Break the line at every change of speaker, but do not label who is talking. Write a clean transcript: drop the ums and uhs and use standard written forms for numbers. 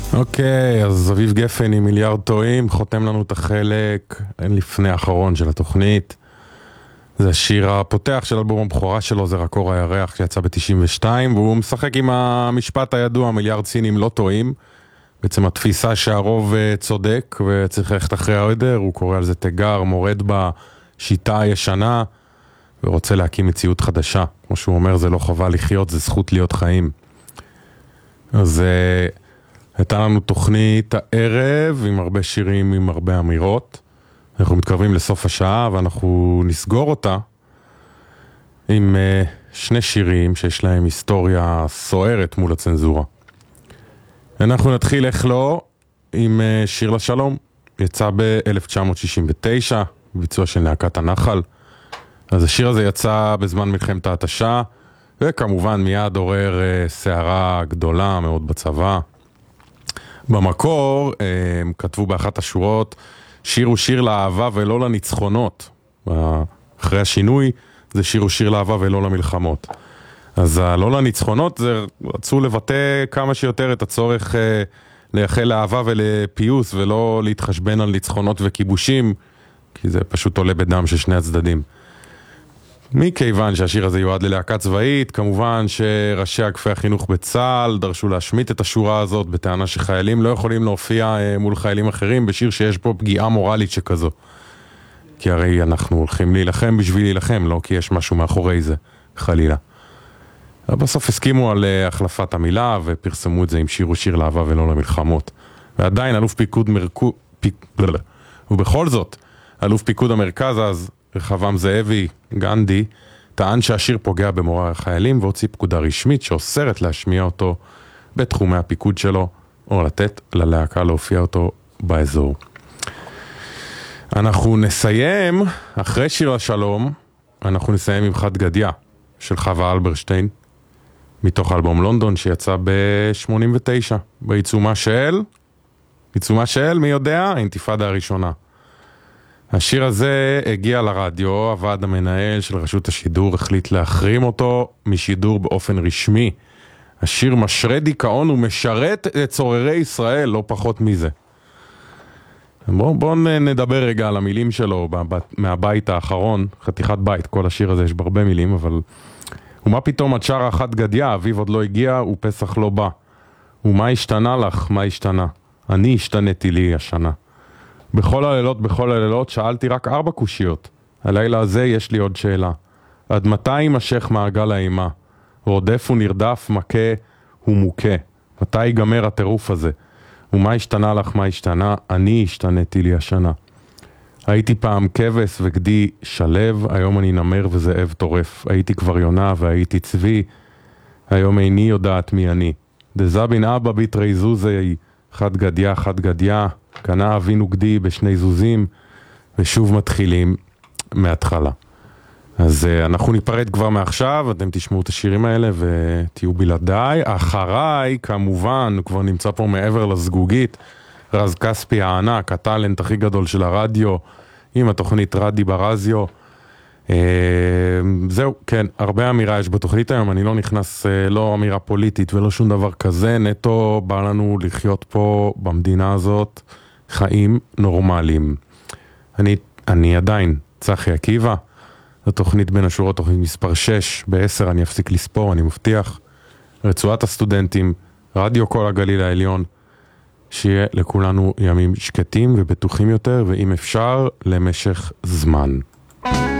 אוקיי, אז אביב גפן עם מיליארד טועים, חותם לנו את החלק לפני האחרון של התוכנית. זה השיר הפותח של אלבום הבכורה שלו, זה רק אור הירח, שיצא ב-92, והוא משחק עם המשפט הידוע, מיליארד סינים לא טועים. בעצם התפיסה שהרוב צודק וצריך ללכת אחרי העדר, הוא קורא על זה תיגר, מורד בשיטה הישנה, ורוצה להקים מציאות חדשה. כמו שהוא אומר, זה לא חובה לחיות, זה זכות להיות חיים. אז הייתה לנו תוכנית הערב עם הרבה שירים, עם הרבה אמירות. אנחנו מתקרבים לסוף השעה ואנחנו נסגור אותה עם שני שירים שיש להם היסטוריה סוערת מול הצנזורה. אנחנו נתחיל איך לא עם שיר לשלום. יצא ב-1969 בביצוע של להקת הנחל. אז השיר הזה יצא בזמן מלחמת ההתשה, וכמובן מיד עורר סערה גדולה מאוד בצבא. במקור הם כתבו באחת השורות, שיר הוא שיר לאהבה ולא לניצחונות. אחרי השינוי זה שיר הוא שיר לאהבה ולא למלחמות. אז הלא לניצחונות זה רצו לבטא כמה שיותר את הצורך לייחל לאהבה ולפיוס ולא להתחשבן על ניצחונות וכיבושים, כי זה פשוט עולה בדם של שני הצדדים. מכיוון שהשיר הזה יועד ללהקה צבאית, כמובן שראשי אגפי החינוך בצה"ל דרשו להשמיט את השורה הזאת בטענה שחיילים לא יכולים להופיע מול חיילים אחרים בשיר שיש פה פגיעה מורלית שכזו. כי הרי אנחנו הולכים להילחם בשביל להילחם, לא כי יש משהו מאחורי זה, חלילה. בסוף הסכימו על החלפת המילה ופרסמו את זה עם שיר הוא שיר לאהבה ולא למלחמות. ועדיין אלוף פיקוד ובכל זאת, אלוף פיקוד המרכז אז, רחבעם זאבי, גנדי, טען שהשיר פוגע במורל החיילים והוציא פקודה רשמית שאוסרת להשמיע אותו בתחומי הפיקוד שלו, או לתת ללהקה להופיע אותו באזור. אנחנו נסיים, אחרי שיר השלום, אנחנו נסיים עם חד גדיה של חווה אלברשטיין, מתוך אלבום לונדון שיצא ב-89, בעיצומה של, מי יודע? האינתיפאדה הראשונה. השיר הזה הגיע לרדיו, הוועד המנהל של רשות השידור החליט להחרים אותו משידור באופן רשמי. השיר משרה דיכאון ומשרת את צוררי ישראל, לא פחות מזה. בואו נדבר רגע על המילים שלו מהבית האחרון, חתיכת בית, כל השיר הזה יש בהרבה מילים, אבל... ומה פתאום את שרה חד גדיה, אביב עוד לא הגיע ופסח לא בא. ומה השתנה לך, מה השתנה? אני השתניתי לי השנה. בכל הלילות שאלתי רק 4 קושיות. הלילה הזה יש לי עוד שאלה. עד מתי יימשך מעגל האימה? רודף ונרדף, מכה ומוכה. מתי ייגמר הטירוף הזה? ומה השתנה לך, מה השתנה? אני השתניתי לי השנה. הייתי פעם כבש וגדי שלב, היום אני נמר וזאב טורף. הייתי כבר יונה והייתי צבי, היום איני יודעת מי אני. דזבין אבא ביטרי זוזי, חד גדיה, קנה אבינו גדי בשני זוזים, ושוב מתחילים מההתחלה. אז אנחנו ניפרד כבר מעכשיו, אתם תשמעו את השירים האלה ותהיו בלעדיי. אחריי, כמובן, הוא כבר נמצא פה מעבר לסגוגית, רז כספי הענק, הטלנט הכי גדול של הרדיו, עם התוכנית רדי ברזיו. זהו, כן, הרבה אמירה יש בתוכנית היום, אני לא נכנס, לא אמירה פוליטית ולא שום דבר כזה, נטו בא לנו לחיות פה במדינה הזאת חיים נורמליים. אני עדיין צחי עקיבא, התוכנית בין השורות, תוכנית מספר 6, ב-10 אני אפסיק לספור, אני מבטיח. רצועת הסטודנטים, רדיו כל הגליל העליון, שיהיה לכולנו ימים שקטים ובטוחים יותר, ואם אפשר, למשך זמן.